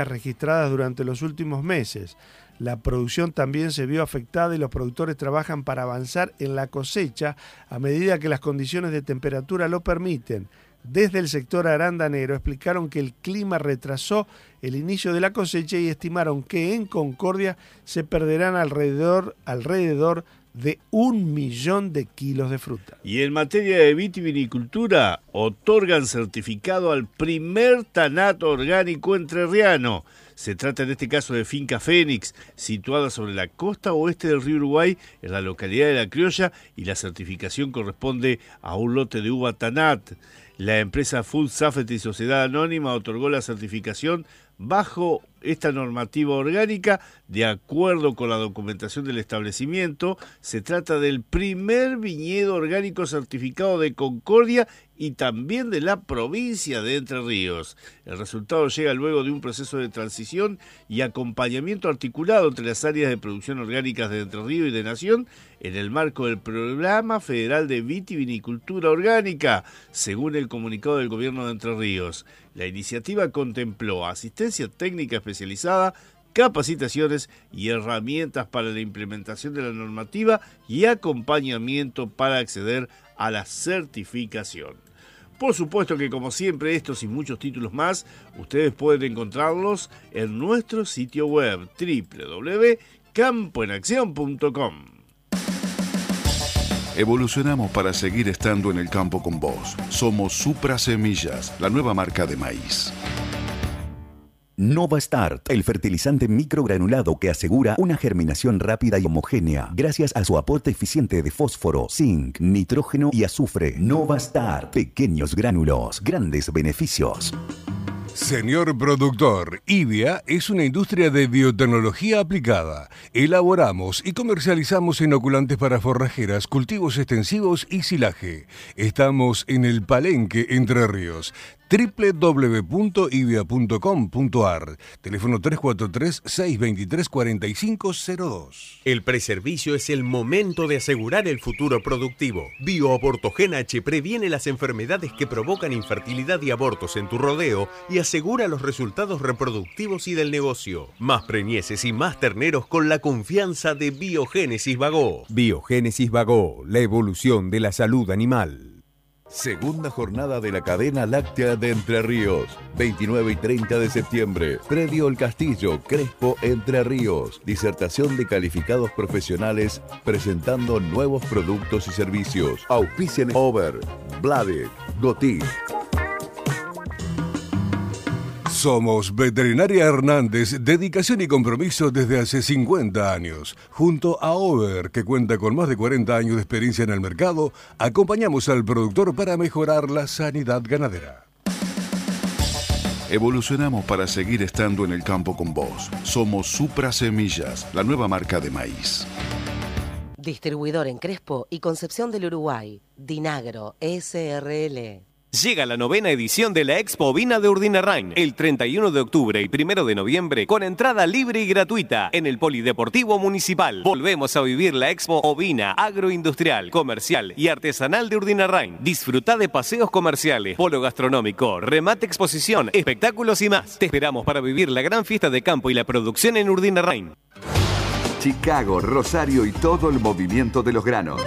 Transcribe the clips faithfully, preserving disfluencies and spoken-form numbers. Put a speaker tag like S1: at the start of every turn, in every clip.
S1: registradas durante los últimos meses. La producción también se vio afectada y los productores trabajan para avanzar en la cosecha a medida que las condiciones de temperatura lo permiten. Desde el sector arandanero explicaron que el clima retrasó el inicio de la cosecha y estimaron que en Concordia se perderán alrededor, alrededor de un millón de kilos de fruta.
S2: Y en materia de vitivinicultura, otorgan certificado al primer tanato orgánico entrerriano. Se trata en este caso de Finca Fénix, situada sobre la costa oeste del río Uruguay, en la localidad de La Criolla, y la certificación corresponde a un lote de uva Tanat. La empresa Food Safety Sociedad Anónima otorgó la certificación bajo esta normativa orgánica, de acuerdo con la documentación del establecimiento. Se trata del primer viñedo orgánico certificado de Concordia y también de la provincia de Entre Ríos. El resultado llega luego de un proceso de transición y acompañamiento articulado entre las áreas de producción orgánicas de Entre Ríos y de Nación en el marco del Programa Federal de Vitivinicultura Orgánica, según el comunicado del Gobierno de Entre Ríos. La iniciativa contempló asistencia técnica especializada, capacitaciones y herramientas para la implementación de la normativa y acompañamiento para acceder a la certificación. Por supuesto que, como siempre, estos y muchos títulos más, ustedes pueden encontrarlos en nuestro sitio web doble u doble u doble u punto campo en acción punto com.
S3: Evolucionamos para seguir estando en el campo con vos. Somos Supra Semillas, la nueva marca de maíz.
S4: NovaStart, el fertilizante microgranulado que asegura una germinación rápida y homogénea gracias a su aporte eficiente de fósforo, zinc, nitrógeno y azufre. NovaStart, pequeños gránulos, grandes beneficios.
S5: Señor productor, IBIA es una industria de biotecnología aplicada. Elaboramos y comercializamos inoculantes para forrajeras, cultivos extensivos y silaje. Estamos en el Palenque, Entre Ríos. doble u doble u doble u punto ibia punto com punto ar. Teléfono tres cuatro tres, seis dos tres, cuatro cinco cero dos.
S6: El preservicio es el momento de asegurar el futuro productivo. BioAbortogen H previene las enfermedades que provocan infertilidad y abortos en tu rodeo y asegura los resultados reproductivos y del negocio. Más preñeces y más terneros con la confianza de Biogénesis Bagó.
S7: Biogénesis Bagó, la evolución de la salud animal.
S3: Segunda jornada de la cadena láctea de Entre Ríos, veintinueve y treinta de septiembre, Predio El Castillo, Crespo, Entre Ríos. Disertación de calificados profesionales presentando nuevos productos y servicios. Auspician Over, Blade, Gotic.
S5: Somos Veterinaria Hernández, dedicación y compromiso desde hace cincuenta años. Junto a Over, que cuenta con más de cuarenta años de experiencia en el mercado, acompañamos al productor para mejorar la sanidad ganadera.
S3: Evolucionamos para seguir estando en el campo con vos. Somos Supra Semillas, la nueva marca de maíz.
S8: Distribuidor en Crespo y Concepción del Uruguay. Dinagro S R L.
S6: Llega la novena edición de la Expo Ovina de Urdinarrain, el treinta y uno de octubre y primero de noviembre, con entrada libre y gratuita en el Polideportivo Municipal. Volvemos a vivir la Expo Ovina, agroindustrial, comercial y artesanal de Urdinarrain. Disfruta de paseos comerciales, polo gastronómico, remate exposición, espectáculos y más. Te esperamos para vivir la gran fiesta de campo y la producción en Urdinarrain.
S9: Chicago, Rosario y todo el movimiento de los granos.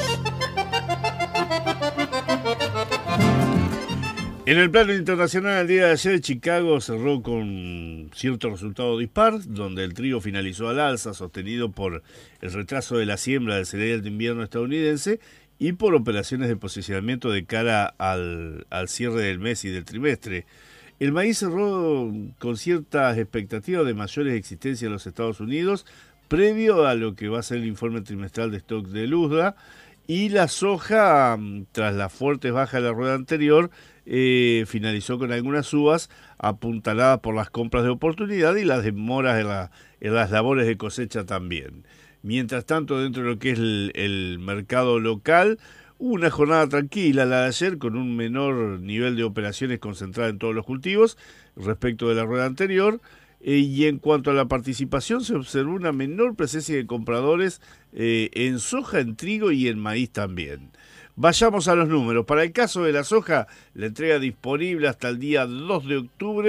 S2: En el plano internacional, el día de ayer, Chicago cerró con cierto resultado dispar, donde el trigo finalizó al alza, sostenido por el retraso de la siembra del cereal de invierno estadounidense y por operaciones de posicionamiento de cara al, al cierre del mes y del trimestre. El maíz cerró con ciertas expectativas de mayores existencias en los Estados Unidos, previo a lo que va a ser el informe trimestral de stock de Luzda, y la soja, tras las fuertes bajas de la rueda anterior, eh, finalizó con algunas subas apuntaladas por las compras de oportunidad y las demoras en, la, en las labores de cosecha también. Mientras tanto, dentro de lo que es el, el mercado local, hubo una jornada tranquila la de ayer, con un menor nivel de operaciones concentrada en todos los cultivos respecto de la rueda anterior. Eh, y en cuanto a la participación, se observó una menor presencia de compradores eh, en soja, en trigo y en maíz también. Vayamos a los números. Para el caso de la soja, la entrega disponible hasta el día dos de octubre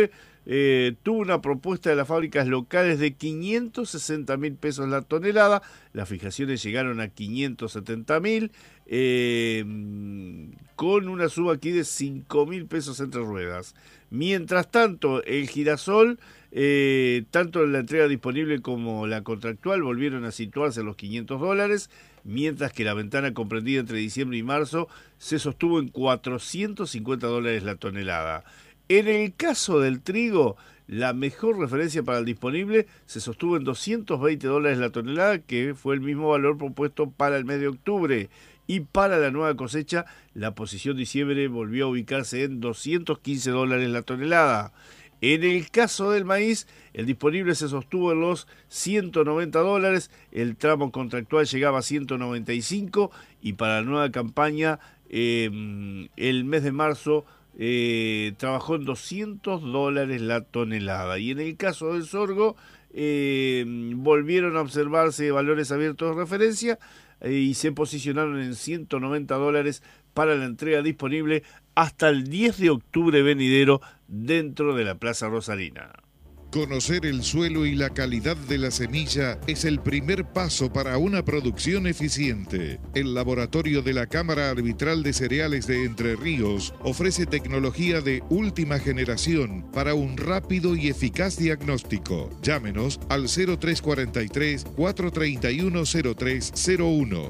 S2: eh, tuvo una propuesta de las fábricas locales de quinientos sesenta mil pesos la tonelada, las fijaciones llegaron a quinientos setenta mil, eh, con una suba aquí de cinco mil pesos entre ruedas. Mientras tanto, el girasol, eh, tanto en la entrega disponible como la contractual, volvieron a situarse en los quinientos dólares, mientras que la ventana comprendida entre diciembre y marzo se sostuvo en cuatrocientos cincuenta dólares la tonelada. En el caso del trigo, la mejor referencia para el disponible se sostuvo en doscientos veinte dólares la tonelada, que fue el mismo valor propuesto para el mes de octubre. Y para la nueva cosecha, la posición diciembre volvió a ubicarse en doscientos quince dólares la tonelada. En el caso del maíz, el disponible se sostuvo en los ciento noventa dólares, el tramo contractual llegaba a ciento noventa y cinco y para la nueva campaña, eh, el mes de marzo, Eh, trabajó en doscientos dólares la tonelada. Y en el caso del sorgo, eh, volvieron a observarse valores abiertos de referencia eh, y se posicionaron en ciento noventa dólares para la entrega disponible hasta el diez de octubre venidero dentro de la Plaza Rosarina.
S10: Conocer el suelo y la calidad de la semilla es el primer paso para una producción eficiente. El laboratorio de la Cámara Arbitral de Cereales de Entre Ríos ofrece tecnología de última generación para un rápido y eficaz diagnóstico. Llámenos al cero tres cuatro tres, cuatro tres uno, cero tres cero uno.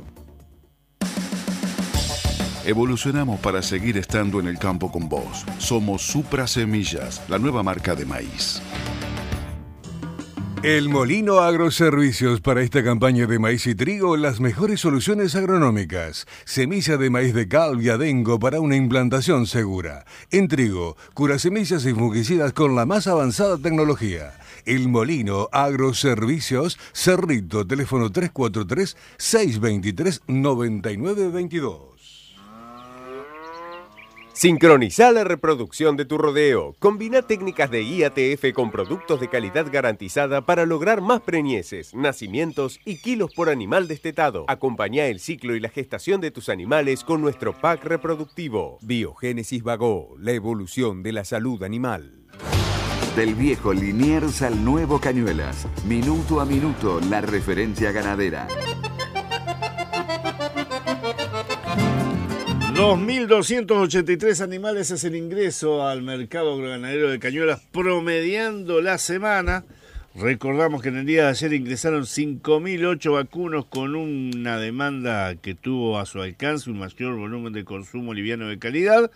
S11: Evolucionamos para seguir estando en el campo con vos. Somos Supra Semillas, la nueva marca de maíz.
S5: El Molino Agroservicios para esta campaña de maíz y trigo, las mejores soluciones agronómicas. Semilla de maíz de cal y adengo para una implantación segura. En trigo, curasemillas y fungicidas con la más avanzada tecnología. El Molino Agroservicios, Cerrito, teléfono tres cuatro tres, seis dos tres, nueve nueve dos dos.
S6: Sincroniza la reproducción de tu rodeo. Combina técnicas de I A T F con productos de calidad garantizada para lograr más preñeces, nacimientos y kilos por animal destetado. Acompaña el ciclo y la gestación de tus animales con nuestro pack reproductivo.
S7: Biogénesis Vagó, la evolución de la salud animal.
S9: Del viejo Liniers al nuevo Cañuelas. Minuto a minuto, la referencia ganadera.
S2: dos mil doscientos ochenta y tres animales es el ingreso al mercado agroganadero de Cañuelas promediando la semana. Recordamos que en el día de ayer ingresaron cinco mil ocho vacunos con una demanda que tuvo a su alcance un mayor volumen de consumo liviano de calidad,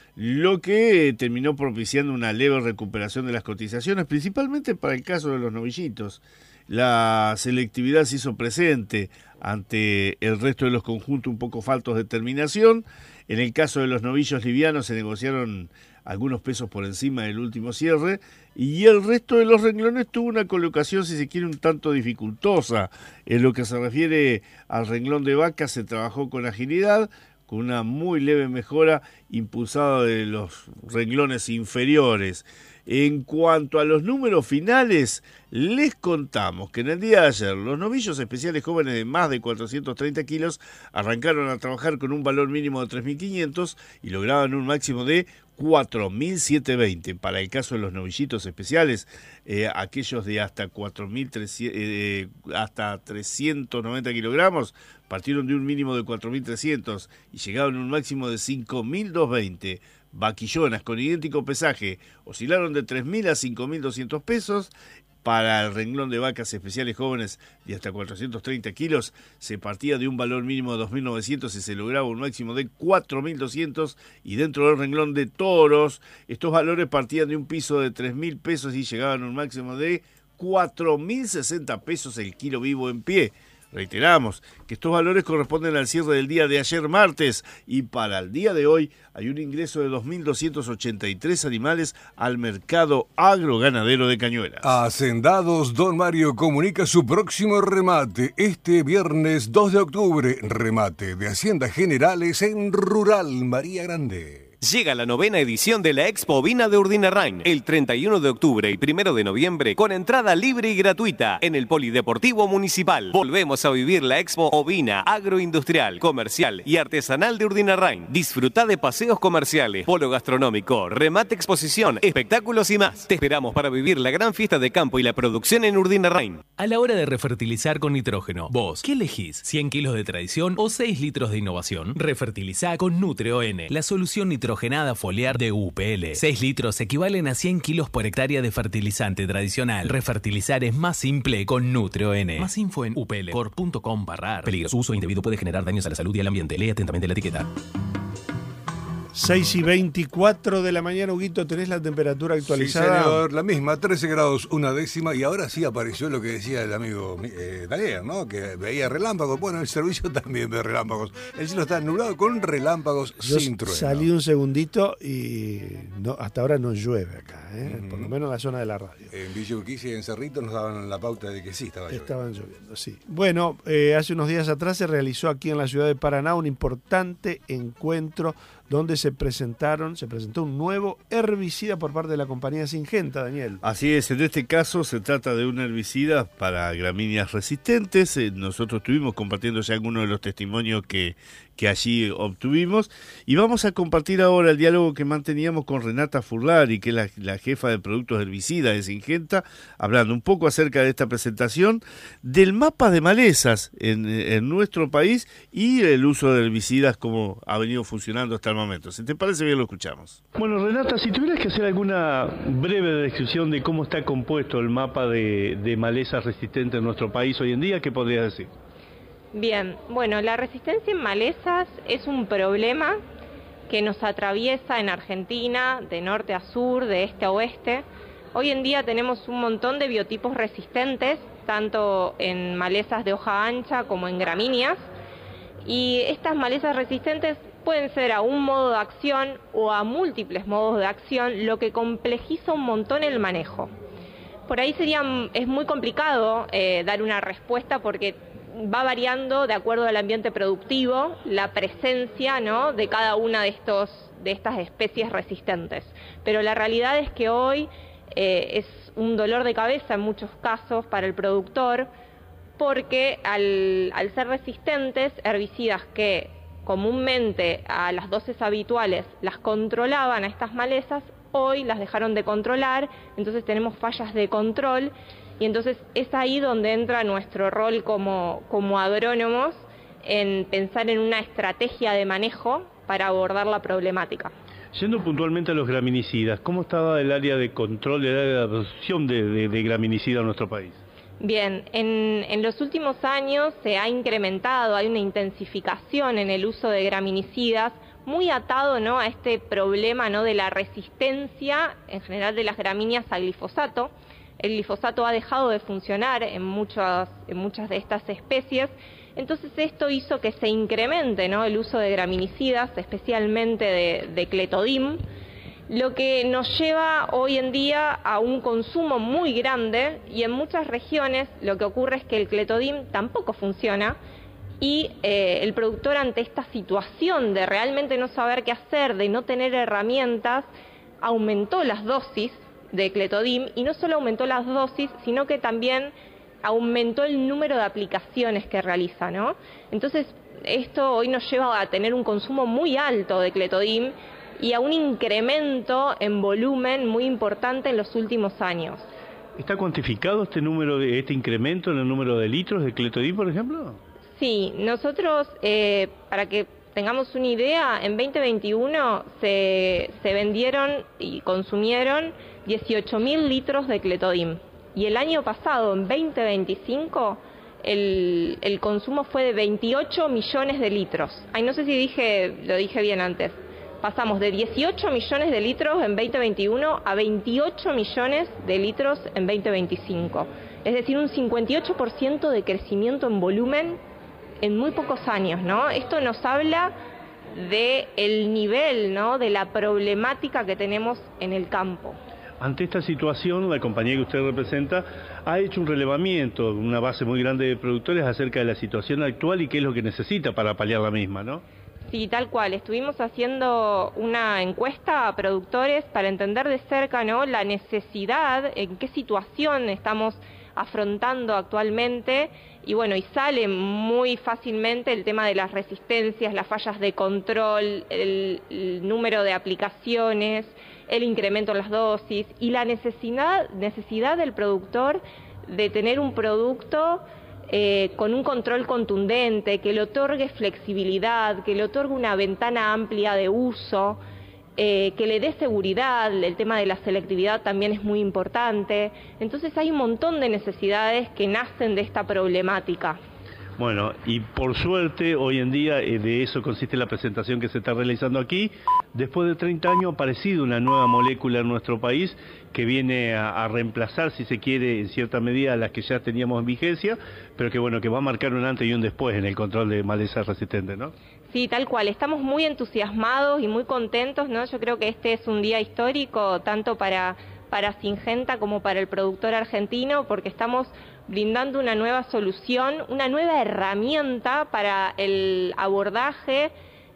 S2: lo que terminó propiciando una leve recuperación de las cotizaciones, principalmente para el caso de los novillitos. La selectividad se hizo presente ante el resto de los conjuntos un poco faltos de terminación. En el caso de los novillos livianos se negociaron algunos pesos por encima del último cierre y el resto de los renglones tuvo una colocación, si se quiere, un tanto dificultosa. En lo que se refiere al renglón de vaca se trabajó con agilidad, con una muy leve mejora impulsada de los renglones inferiores. En cuanto a los números finales, les contamos que en el día de ayer los novillos especiales jóvenes de más de cuatrocientos treinta kilos arrancaron a trabajar con un valor mínimo de tres mil quinientos y lograban un máximo de cuatro mil setecientos veinte. Para el caso de los novillitos especiales, eh, aquellos de hasta cuatro mil trescientos, eh, hasta trescientos noventa kilogramos, partieron de un mínimo de cuatro mil trescientos y llegaron a un máximo de cinco mil doscientos veinte. Vaquillonas con idéntico pesaje oscilaron de tres mil a cinco mil doscientos pesos. Para el renglón de vacas especiales jóvenes de hasta cuatrocientos treinta kilos se partía de un valor mínimo de dos mil novecientos y se lograba un máximo de cuatro mil doscientos, y dentro del renglón de toros estos valores partían de un piso de tres mil pesos y llegaban a un máximo de cuatro mil sesenta pesos el kilo vivo en pie. Reiteramos que estos valores corresponden al cierre del día de ayer martes y para el día de hoy hay un ingreso de dos mil doscientos ochenta y tres animales al mercado agroganadero de Cañuelas.
S5: Hacendados Don Mario comunica su próximo remate este viernes dos de octubre, remate de Haciendas Generales en Rural María Grande.
S6: Llega la novena edición de la Expo Ovina de Urdinarrain, el treinta y uno de octubre y primero de noviembre, con entrada libre y gratuita en el Polideportivo Municipal. Volvemos a vivir la Expo Ovina, agroindustrial, comercial y artesanal de Urdinarrain. Disfruta de paseos comerciales, polo gastronómico, remate exposición, espectáculos y más. Te esperamos para vivir la gran fiesta de campo y la producción en Urdinarrain.
S12: A la hora de refertilizar con nitrógeno, vos, ¿qué elegís? ¿cien kilos de tradición o seis litros de innovación? Refertilizá con NutreON, la solución nitrogenada foliar de U P L. seis litros equivalen a cien kilos por hectárea de fertilizante tradicional. Refertilizar es más simple con NutreON. Más info en u p l corp punto com barra ar. Peligros, uso indebido puede generar daños a la salud y al ambiente. Lee atentamente la etiqueta.
S1: seis y veinticuatro de la mañana, Huguito, ¿tenés la temperatura actualizada?
S5: Sí, señor, la misma, trece grados, una décima, y ahora sí apareció lo que decía el amigo eh, Daniel, ¿no? Que veía relámpagos. Bueno, el servicio también ve relámpagos. El cielo está nublado con relámpagos. Yo sin trueno.
S1: Salí un segundito y no, hasta ahora no llueve acá, ¿eh? Uh-huh. Por lo menos en la zona de la radio.
S5: En Villa Urquiza y en Cerrito nos daban la pauta de que sí estaba lloviendo.
S1: Estaban lloviendo, sí. Bueno, eh, hace unos días atrás se realizó aquí en la ciudad de Paraná un importante encuentro donde se presentaron, se presentó un nuevo herbicida por parte de la compañía Syngenta, Daniel.
S2: Así es, en este caso se trata de un herbicida para gramíneas resistentes. Eh, nosotros estuvimos compartiendo ya algunos de los testimonios que, que allí obtuvimos, y vamos a compartir ahora el diálogo que manteníamos con Renata Furlari, que es la, la jefa de productos herbicidas de Syngenta, hablando un poco acerca de esta presentación, del mapa de malezas en, en nuestro país y el uso de herbicidas como ha venido funcionando hasta el momento. Si te parece bien, lo escuchamos.
S13: Bueno, Renata, si tuvieras que hacer alguna breve descripción de cómo está compuesto el mapa de, de malezas resistentes en nuestro país hoy en día, ¿qué podrías decir?
S14: Bien, bueno, la resistencia en malezas es un problema que nos atraviesa en Argentina, de norte a sur, de este a oeste. Hoy en día tenemos un montón de biotipos resistentes, tanto en malezas de hoja ancha como en gramíneas, y estas malezas resistentes pueden ser a un modo de acción o a múltiples modos de acción, lo que complejiza un montón el manejo. Por ahí sería, es muy complicado eh, dar una respuesta porque va variando de acuerdo al ambiente productivo, la presencia, ¿no?, de cada una de, estos, de estas especies resistentes. Pero la realidad es que hoy eh, es un dolor de cabeza en muchos casos para el productor, porque al, al ser resistentes, herbicidas que comúnmente a las dosis habituales las controlaban a estas malezas, hoy las dejaron de controlar, entonces tenemos fallas de control. Y entonces es ahí donde entra nuestro rol como, como agrónomos en pensar en una estrategia de manejo para abordar la problemática.
S13: Yendo puntualmente a los graminicidas, ¿cómo estaba el área de control, el área de adopción de, de, de graminicidas en nuestro país?
S14: Bien, en, en los últimos años se ha incrementado, hay una intensificación en el uso de graminicidas, muy atado, ¿no?, a este problema, ¿no?, de la resistencia en general de las gramíneas al glifosato. El glifosato ha dejado de funcionar en muchas, en muchas de estas especies, entonces esto hizo que se incremente, ¿no?, el uso de graminicidas, especialmente de, de cletodim, lo que nos lleva hoy en día a un consumo muy grande, y en muchas regiones lo que ocurre es que el cletodim tampoco funciona, y eh, el productor, ante esta situación de realmente no saber qué hacer, de no tener herramientas, aumentó las dosis de cletodim, y no solo aumentó las dosis, sino que también aumentó el número de aplicaciones que realiza, ¿no? Entonces, esto hoy nos lleva a tener un consumo muy alto de cletodim y a un incremento en volumen muy importante en los últimos años.
S13: ¿Está cuantificado este número, de este incremento en el número de litros de cletodim, por ejemplo?
S14: Sí, nosotros, eh, para que tengamos una idea, en veinte veintiuno se, se vendieron y consumieron dieciocho mil litros de cletodim. Y el año pasado, en veinte veinticinco, el, el consumo fue de veintiocho millones de litros. Ay, no sé si dije, lo dije bien antes. Pasamos de dieciocho millones de litros en veinte veintiuno a veintiocho millones de litros en veinte veinticinco. Es decir, un cincuenta y ocho por ciento de crecimiento en volumen en muy pocos años, ¿no? Esto nos habla de el nivel, ¿no?, de la problemática que tenemos en el campo.
S13: Ante esta situación, la compañía que usted representa ha hecho un relevamiento, una base muy grande de productores acerca de la situación actual y qué es lo que necesita para paliar la misma, ¿no?
S14: Sí, tal cual. Estuvimos haciendo una encuesta a productores para entender de cerca, ¿no?, la necesidad, en qué situación estamos afrontando actualmente, y bueno, y sale muy fácilmente el tema de las resistencias, las fallas de control, el, el número de aplicaciones, el incremento en las dosis y la necesidad, necesidad del productor de tener un producto eh, con un control contundente, que le otorgue flexibilidad, que le otorgue una ventana amplia de uso, Eh, que le dé seguridad. El tema de la selectividad también es muy importante. Entonces hay un montón de necesidades que nacen de esta problemática.
S13: Bueno, y por suerte hoy en día eh, de eso consiste la presentación que se está realizando aquí. Después de treinta años ha aparecido una nueva molécula en nuestro país que viene a, a reemplazar, si se quiere, en cierta medida a las que ya teníamos en vigencia, pero que bueno, que va a marcar un antes y un después en el control de malezas resistentes, ¿no?
S14: Sí, tal cual. Estamos muy entusiasmados y muy contentos, ¿no? Yo creo que este es un día histórico tanto para, para Syngenta como para el productor argentino, porque estamos brindando una nueva solución, una nueva herramienta para el abordaje,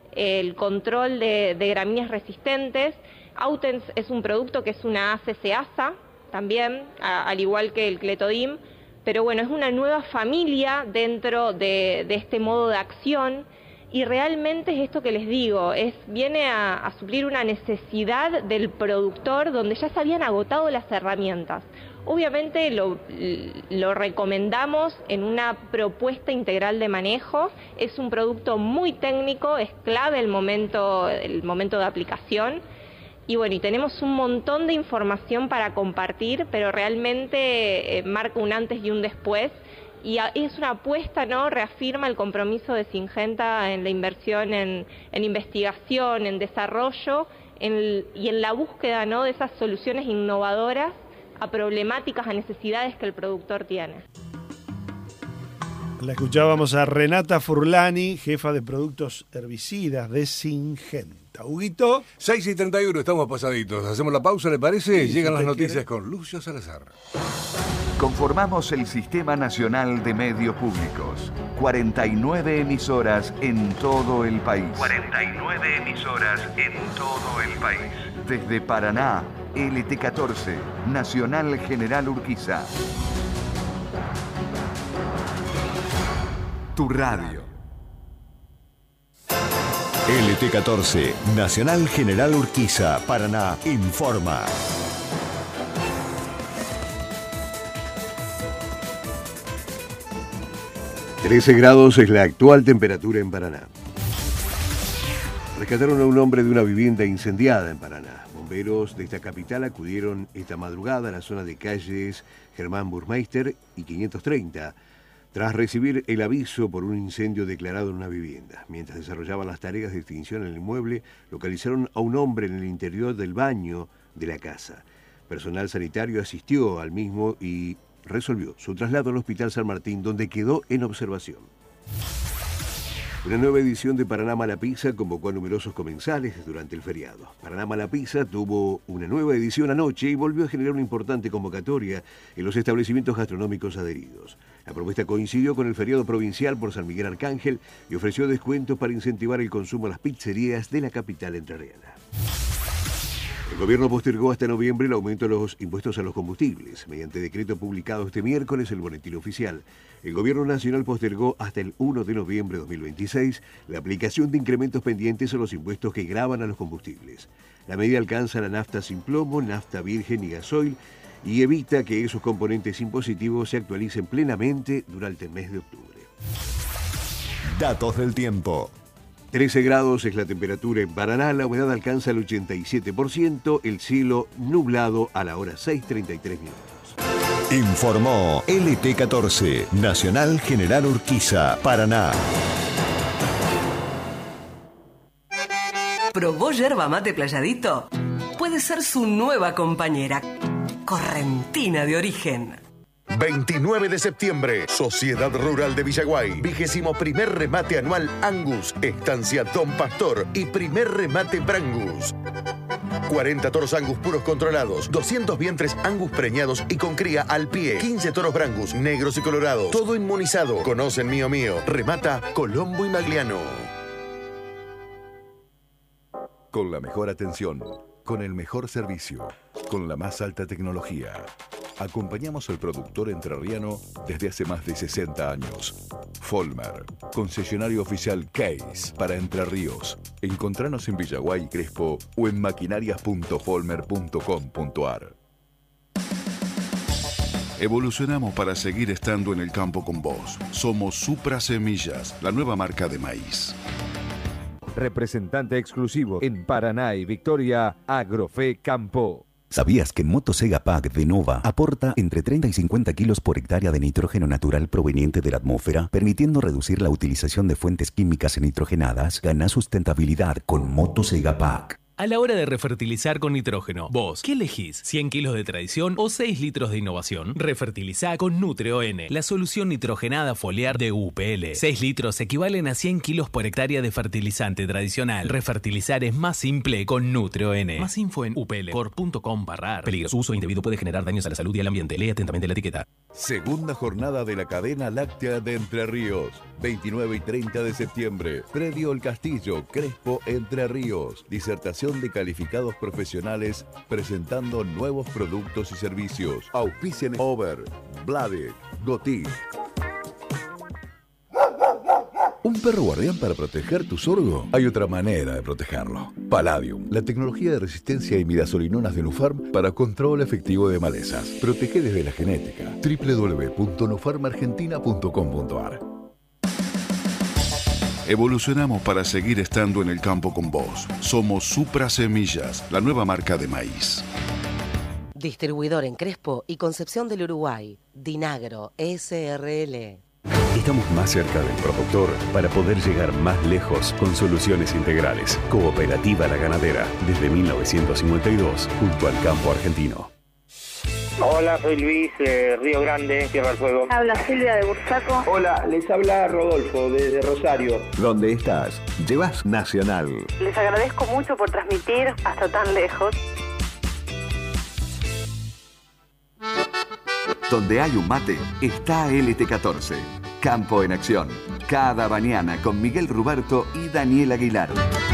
S14: el control de, de gramíneas resistentes. Autens es un producto que es una A C C A S A también, a, al igual que el Clethodim, pero bueno, es una nueva familia dentro de, de este modo de acción. Y realmente es esto que les digo, es viene a, a suplir una necesidad del productor donde ya se habían agotado las herramientas. Obviamente lo, lo recomendamos en una propuesta integral de manejo, es un producto muy técnico, es clave el momento, el momento de aplicación. Y bueno, y tenemos un montón de información para compartir, pero realmente eh, marca un antes y un después. Y es una apuesta, ¿no? Reafirma el compromiso de Syngenta en la inversión en, en investigación, en desarrollo en, y en la búsqueda, ¿no?, de esas soluciones innovadoras a problemáticas, a necesidades que el productor tiene.
S1: La escuchábamos a Renata Furlani, jefa de productos herbicidas de Syngenta. Huguito.
S5: seis y treinta y uno, estamos pasaditos. Hacemos la pausa, ¿le parece?
S1: Sí,
S5: Llegan
S1: si
S5: las noticias
S1: quiere.
S5: Con Lucio Salazar.
S9: Conformamos el Sistema Nacional de Medios Públicos. cuarenta y nueve emisoras en todo el país.
S15: cuarenta y nueve emisoras en todo el país.
S9: Desde Paraná, L T catorce, Nacional General Urquiza. Tu radio.
S4: L T catorce, Nacional General Urquiza, Paraná, informa.
S16: trece grados es la actual temperatura en Paraná. Rescataron a un hombre de una vivienda incendiada en Paraná. Bomberos de esta capital acudieron esta madrugada a la zona de calles Germán Burmeister y quinientos treinta, tras recibir el aviso por un incendio declarado en una vivienda. Mientras desarrollaban las tareas de extinción en el inmueble, localizaron a un hombre en el interior del baño de la casa. Personal sanitario asistió al mismo y resolvió su traslado al Hospital San Martín, donde quedó en observación. Una nueva edición de Paraná Mala Pizza convocó a numerosos comensales durante el feriado. Paraná Mala Pizza tuvo una nueva edición anoche y volvió a generar una importante convocatoria en los establecimientos gastronómicos adheridos. La propuesta coincidió con el feriado provincial por San Miguel Arcángel y ofreció descuentos para incentivar el consumo a las pizzerías de la capital entrerriana. El gobierno postergó hasta noviembre el aumento de los impuestos a los combustibles. Mediante decreto publicado este miércoles, el boletín oficial, el gobierno nacional postergó hasta el primero de noviembre de dos mil veintiséis la aplicación de incrementos pendientes a los impuestos que gravan a los combustibles. La medida alcanza la nafta sin plomo, nafta virgen y gasoil y evita que esos componentes impositivos se actualicen plenamente durante el mes de octubre.
S4: Datos del tiempo.
S16: trece grados es la temperatura en Paraná, la humedad alcanza el ochenta y siete por ciento, el cielo nublado a la hora seis treinta y tres minutos.
S4: Informó L T catorce, Nacional General Urquiza, Paraná.
S17: ¿Probó yerba mate Playadito? Puede ser su nueva compañera, correntina de origen.
S18: veintinueve de septiembre, Sociedad Rural de Villaguay, vigésimo primer remate anual Angus, Estancia Don Pastor y primer remate Brangus. cuarenta toros Angus puros controlados, doscientos vientres Angus preñados y con cría al pie, quince toros Brangus, negros y colorados, todo inmunizado. Conocen Mío Mío, remata Colombo y Magliano.
S3: Con la mejor atención, con el mejor servicio, con la más alta tecnología. Acompañamos al productor entrerriano desde hace más de sesenta años. Folmer, concesionario oficial Case para Entre Ríos. Encontranos en Villaguay y Crespo o en maquinarias punto folmer punto com punto ar.
S11: Evolucionamos para seguir estando en el campo con vos. Somos Supra Semillas, la nueva marca de maíz.
S7: Representante exclusivo en Paraná y Victoria, Agrofe Campo.
S4: ¿Sabías que Motosega Pack de Nova aporta entre treinta y cincuenta kilos por hectárea de nitrógeno natural proveniente de la atmósfera, permitiendo reducir la utilización de fuentes químicas nitrogenadas? Gana sustentabilidad con Motosega Pack.
S12: A la hora de refertilizar con nitrógeno, vos, ¿qué elegís? ¿cien kilos de tradición o seis litros de innovación? Refertilizá con NutrioN, la solución nitrogenada foliar de U P L. seis litros equivalen a cien kilos por hectárea de fertilizante tradicional. Refertilizar es más simple con NutrioN. Más info en u p l corp punto com barra ar. Peligro, su uso indebido puede generar daños a la salud y al ambiente. Lee atentamente la etiqueta.
S3: Segunda jornada de la cadena láctea de Entre Ríos. veintinueve y treinta de septiembre. Predio El Castillo, Crespo, Entre Ríos. Disertación de calificados profesionales presentando nuevos productos y servicios. Auspician Over, Blade, Gotik. ¿Un perro guardián para proteger tu sorgo? Hay otra manera de protegerlo. Palladium, la tecnología de resistencia a imidazolinonas de Nufarm para control efectivo de malezas. Protege desde la genética. doble u doble u doble u punto nufarm argentina punto com punto ar.
S11: Evolucionamos para seguir estando en el campo con vos. Somos Supra Semillas, la nueva marca de maíz.
S8: Distribuidor en Crespo y Concepción del Uruguay. Dinagro S R L.
S19: Estamos más cerca del productor para poder llegar más lejos con soluciones integrales. Cooperativa La Ganadera, desde mil novecientos cincuenta y dos, junto al campo argentino.
S20: Hola, soy Luis, eh, Río Grande, Tierra del Fuego.
S21: Habla Silvia de Bursaco.
S22: Hola, les habla Rodolfo desde Rosario.
S7: ¿Dónde estás? Llevas Nacional.
S21: Les agradezco mucho por transmitir hasta tan lejos.
S9: Donde hay un mate, está L T catorce. Campo en acción. Cada mañana con Miguel Ruberto y Daniel Aguilar.